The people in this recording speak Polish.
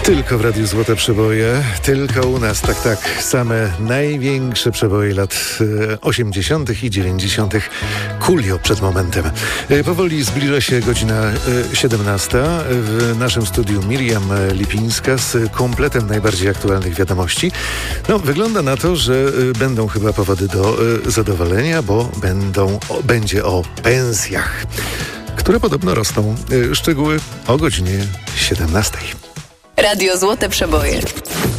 Tylko w Radiu Złote Przeboje, tylko u nas, tak, same największe przeboje lat 80. i 90. Coolio przed momentem. Powoli zbliża się godzina 17. W naszym studiu Miriam Lipińska z kompletem najbardziej aktualnych wiadomości. No, wygląda na to, że będą chyba powody do zadowolenia, bo będzie o pensjach, które podobno rosną. Szczegóły o godzinie 17. Radio Złote Przeboje.